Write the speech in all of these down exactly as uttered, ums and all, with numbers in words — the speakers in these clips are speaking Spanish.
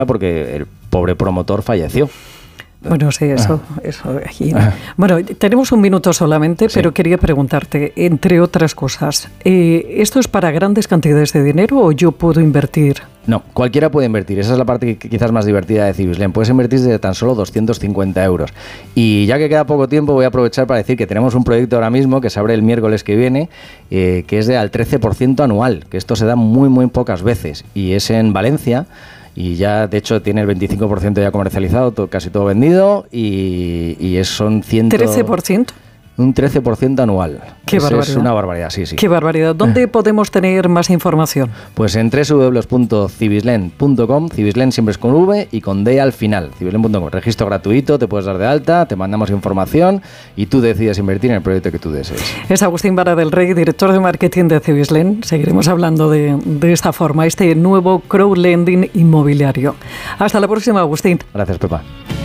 porque el pobre promotor falleció. Bueno, sí, eso. Ah. eso aquí. Ah. Bueno, tenemos un minuto solamente, sí. pero quería preguntarte, entre otras cosas, eh, ¿esto es para grandes cantidades de dinero o yo puedo invertir? No, cualquiera puede invertir. Esa es la parte que quizás más divertida de Cibislen. Puedes invertir desde tan solo doscientos cincuenta euros. Y ya que queda poco tiempo, voy a aprovechar para decir que tenemos un proyecto ahora mismo que se abre el miércoles que viene, eh, que es de al trece por ciento anual, que esto se da muy, muy pocas veces. Y es en Valencia. Y ya, de hecho, tiene el veinticinco por ciento ya comercializado, todo, casi todo vendido, y, y es, son cien... ¿trece por ciento? Un trece por ciento anual. Qué es, barbaridad. Es una barbaridad, sí, sí. Qué barbaridad. ¿Dónde podemos tener más información? Pues en doble u doble u doble u punto cibislen punto com. Cibislen siempre es con V y con D al final. Cibislen punto com. Registro gratuito, te puedes dar de alta, te mandamos información y tú decides invertir en el proyecto que tú desees. Es Agustín Vara del Rey, director de marketing de Cibislen. Seguiremos hablando de, de esta forma, este nuevo crowdlending inmobiliario. Hasta la próxima, Agustín. Gracias, Pepa.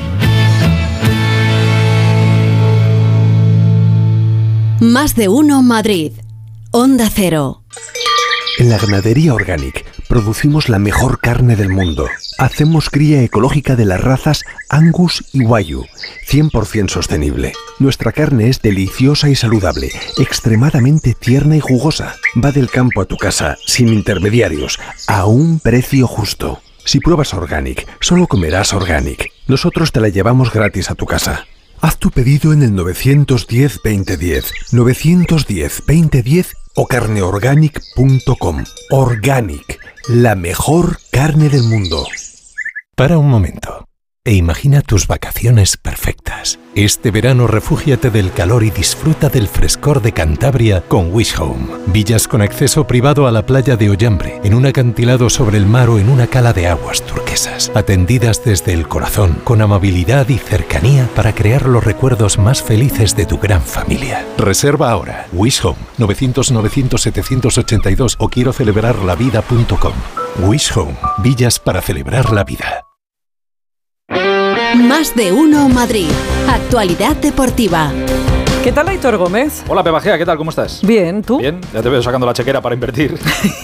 Más de uno Madrid. Onda Cero. En la Ganadería Organic producimos la mejor carne del mundo. Hacemos cría ecológica de las razas Angus y Wagyu, cien por ciento sostenible. Nuestra carne es deliciosa y saludable, extremadamente tierna y jugosa. Va del campo a tu casa, sin intermediarios, a un precio justo. Si pruebas Organic, solo comerás Organic. Nosotros te la llevamos gratis a tu casa. Haz tu pedido en el nueve uno cero, veinte diez, nueve uno cero, veinte diez o carne organic punto com. Organic, la mejor carne del mundo. Para un momento e imagina tus vacaciones perfectas. Este verano refúgiate del calor y disfruta del frescor de Cantabria con Wish Home. Villas con acceso privado a la playa de Ollambre, en un acantilado sobre el mar o en una cala de aguas turquesas. Atendidas desde el corazón, con amabilidad y cercanía para crear los recuerdos más felices de tu gran familia. Reserva ahora. Wish Home, novecientos novecientos setecientos ochenta y dos o quiero celebrar la vida punto com. Wish Home, villas para celebrar la vida. Más de uno Madrid. Actualidad deportiva. ¿Qué tal, Aitor Gómez? Hola, Pepa Gea, ¿qué tal? ¿Cómo estás? Bien, ¿tú? Bien, ya te veo sacando la chequera para invertir.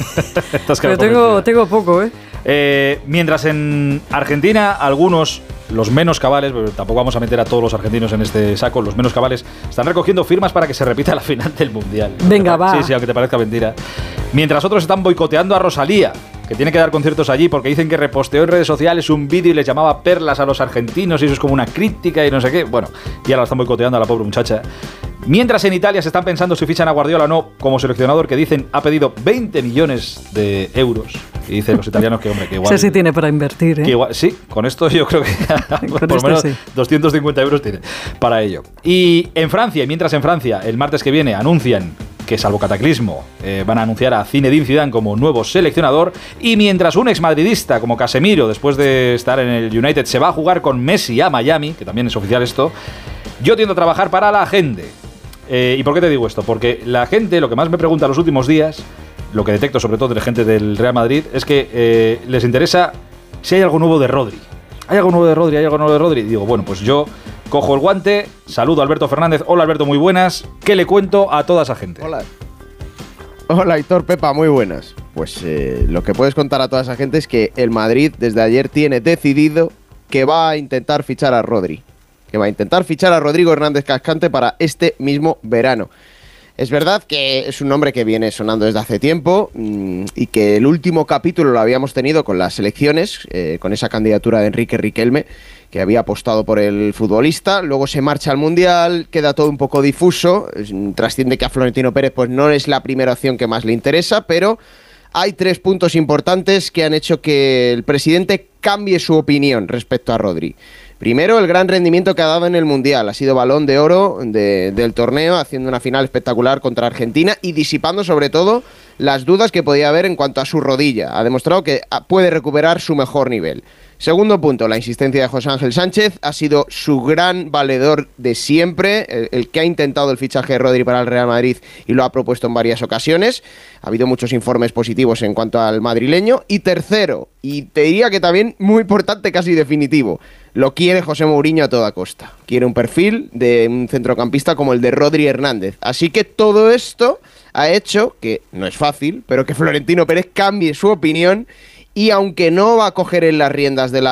Pero tengo, tengo poco, ¿eh? ¿eh? Mientras en Argentina algunos, los menos cabales, pero tampoco vamos a meter a todos los argentinos en este saco, los menos cabales, están recogiendo firmas para que se repita la final del Mundial. Venga, va. Sí, sí, aunque te parezca mentira. Mientras otros están boicoteando a Rosalía, que tiene que dar conciertos allí porque dicen que reposteó en redes sociales un vídeo y les llamaba perlas a los argentinos y eso es como una crítica y no sé qué. Bueno, ya la están boicoteando a la pobre muchacha. Mientras en Italia se están pensando si fichan a Guardiola o no como seleccionador, que dicen ha pedido veinte millones de euros. Y dicen los italianos que, hombre, que igual... Ese sí tiene para invertir, ¿eh? Que igual, sí, con esto yo creo que por lo menos sí. doscientos cincuenta euros tiene para ello. Y en Francia, mientras en Francia, el martes que viene anuncian que, salvo cataclismo, eh, van a anunciar a Zinedine Zidane como nuevo seleccionador, y mientras un exmadridista como Casemiro, después de estar en el United, se va a jugar con Messi a Miami, que también es oficial esto, yo tiendo a trabajar para la gente. Eh, ¿Y por qué te digo esto? Porque la gente, lo que más me pregunta los últimos días, lo que detecto sobre todo de la gente del Real Madrid, es que eh, les interesa si hay algo nuevo de Rodri. ¿Hay algo nuevo de Rodri? ¿Hay algo nuevo de Rodri? Y digo, bueno, pues yo cojo el guante, saludo a Alberto Fernández. Hola, Alberto, muy buenas. ¿Qué le cuento a toda esa gente? Hola. Hola, Aitor, Pepa, muy buenas. Pues eh, lo que puedes contar a toda esa gente es que el Madrid desde ayer tiene decidido que va a intentar fichar a Rodri. Que va a intentar fichar a Rodrigo Hernández Cascante para este mismo verano. Es verdad que es un nombre que viene sonando desde hace tiempo mmm, y que el último capítulo lo habíamos tenido con las selecciones, eh, con esa candidatura de Enrique Riquelme, que había apostado por el futbolista. Luego se marcha al Mundial, queda todo un poco difuso, trasciende que a Florentino Pérez pues no es la primera opción que más le interesa, pero hay tres puntos importantes que han hecho que el presidente cambie su opinión respecto a Rodri. Primero, el gran rendimiento que ha dado en el Mundial. Ha sido balón de oro de, del torneo, haciendo una final espectacular contra Argentina y disipando sobre todo las dudas que podía haber en cuanto a su rodilla. Ha demostrado que puede recuperar su mejor nivel. Segundo punto, la insistencia de José Ángel Sánchez. Ha sido su gran valedor de siempre, el, el que ha intentado el fichaje de Rodri para el Real Madrid y lo ha propuesto en varias ocasiones. Ha habido muchos informes positivos en cuanto al madrileño. Y tercero, y te diría que también muy importante, casi definitivo, lo quiere José Mourinho a toda costa. Quiere un perfil de un centrocampista como el de Rodri Hernández. Así que todo esto ha hecho que, no es fácil, pero que Florentino Pérez cambie su opinión y aunque no va a coger en las riendas de la